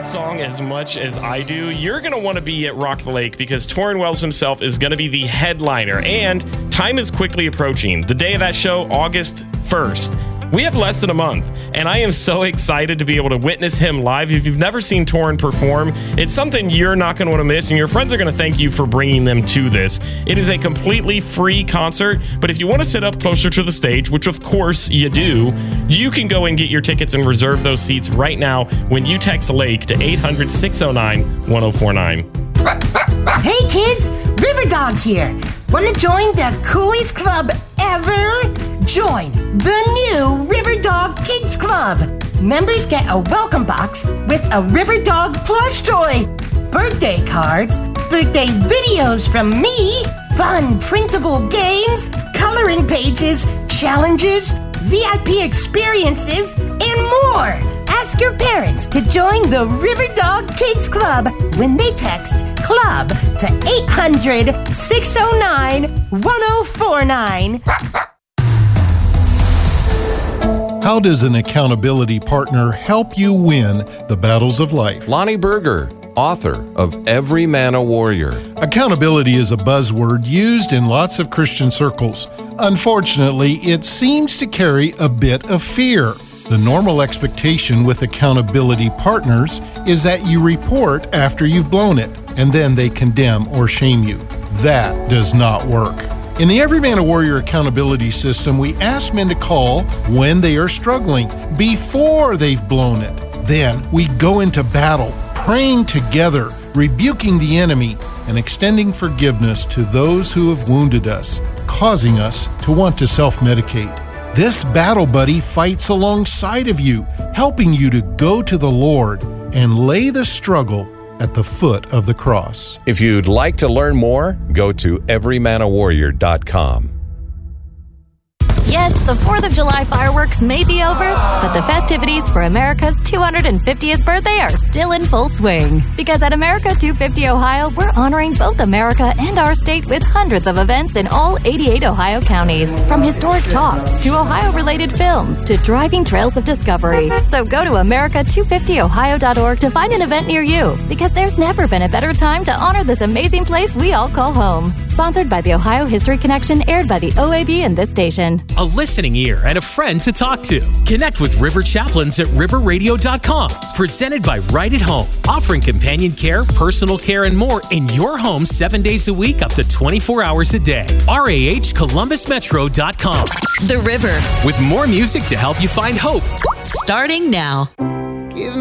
that song as much as I do, you're going to want to be at Rock the Lake because Torrin Wells himself is going to be the headliner. And time is quickly approaching. The day of that show, August 1st. We have less than a month, and I am so excited to be able to witness him live. If you've never seen Torrin perform, it's something you're not going to want to miss, and your friends are going to thank you for bringing them to this. It is a completely free concert, but if you want to sit up closer to the stage, which of course you do, you can go and get your tickets and reserve those seats right now when you text LAKE to 800-609-1049. Hey kids, River Dog here. Want to join the coolest club ever? Join the new River Dog Kids Club. Members get a welcome box with a River Dog plush toy, birthday cards, birthday videos from me, fun printable games, coloring pages, challenges, VIP experiences, and more. Ask your parents to join the River Dog Kids Club when they text CLUB to 800-609-1049. How does an accountability partner help you win the battles of life? Lonnie Berger, author of Every Man a Warrior. Accountability is a buzzword used in lots of Christian circles. Unfortunately, it seems to carry a bit of fear. The normal expectation with accountability partners is that you report after you've blown it, and then they condemn or shame you. That does not work. In the Every Man a Warrior accountability system, we ask men to call when they are struggling, before they've blown it. Then we go into battle, praying together, rebuking the enemy, and extending forgiveness to those who have wounded us, causing us to want to self-medicate. This battle buddy fights alongside of you, helping you to go to the Lord and lay the struggle at the foot of the cross. If you'd like to learn more, go to everymanawarrior.com. Yes, the 4th of July fireworks may be over, but the festivities for America's 250th birthday are still in full swing. Because at America 250 Ohio, we're honoring both America and our state with hundreds of events in all 88 Ohio counties. From historic talks to Ohio-related films to driving trails of discovery. So go to America250Ohio.org to find an event near you, because there's never been a better time to honor this amazing place we all call home. Sponsored by the Ohio History Connection, aired by the OAB and this station. A listening ear and a friend to talk to. Connect with River Chaplains at riverradio.com. Presented by Right at Home, offering companion care, personal care, and more in your home 7 days a week, up to 24 hours a day. RAHColumbusmetro.com. The River. With more music to help you find hope. Starting now.